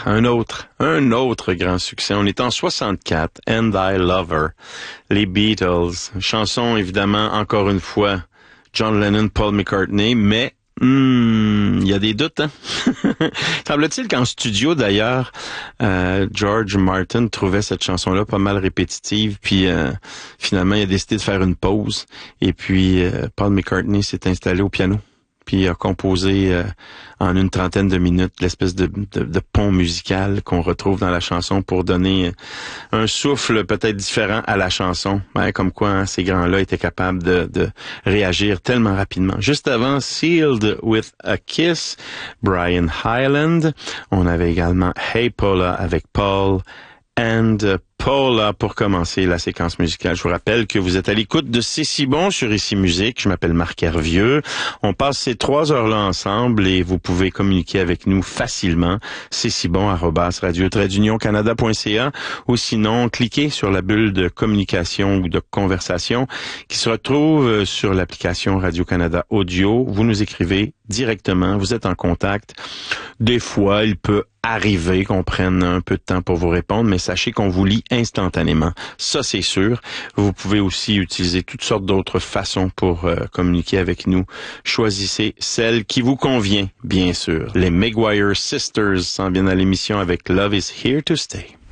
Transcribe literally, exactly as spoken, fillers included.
un autre, un autre grand succès. On est en soixante-quatre, And I Love Her, les Beatles. Chanson, évidemment, encore une fois, John Lennon, Paul McCartney, mais hmm, il y a des doutes, hein? Semble-t-il qu'en studio, d'ailleurs, euh, George Martin trouvait cette chanson-là pas mal répétitive, puis euh, finalement, il a décidé de faire une pause, et puis euh, Paul McCartney s'est installé au piano, puis a composé euh, en une trentaine de minutes l'espèce de, de, de pont musical qu'on retrouve dans la chanson pour donner un souffle peut-être différent à la chanson. Ouais, comme quoi hein, ces grands-là étaient capables de, de réagir tellement rapidement. Juste avant, Sealed with a Kiss, Brian Hyland. On avait également Hey Paula avec Paul and Paula pour commencer la séquence musicale. Je vous rappelle que vous êtes à l'écoute de C'est si bon sur Ici Musique. Je m'appelle Marc Hervieux. On passe ces trois heures-là ensemble et vous pouvez communiquer avec nous facilement. C'est si bon arobase radio trait d'union canada point c a ou sinon cliquez sur la bulle de communication ou de conversation qui se retrouve sur l'application Radio-Canada Audio. Vous nous écrivez directement. Vous êtes en contact. Des fois, il peut arriver qu'on prenne un peu de temps pour vous répondre, mais sachez qu'on vous lit instantanément. Ça, c'est sûr. Vous pouvez aussi utiliser toutes sortes d'autres façons pour euh, communiquer avec nous. Choisissez celle qui vous convient, bien sûr. Les Maguire Sisters s'en viennent à l'émission avec Love is Here to Stay.